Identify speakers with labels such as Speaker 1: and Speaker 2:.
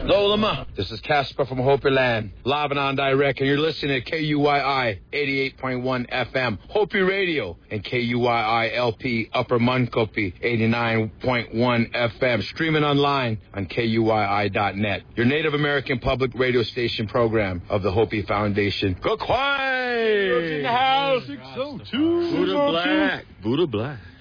Speaker 1: Lolama, this is Casper from Hopi Land, live and on direct, and you're listening to KUYI 88.1 FM, Hopi Radio, and KUYI LP Upper Munkopi 89.1 FM, streaming online on KUYI.net, your Native American public radio station program of the Hopi Foundation. Kukwai!
Speaker 2: In the house, 602.
Speaker 3: Buddha Black.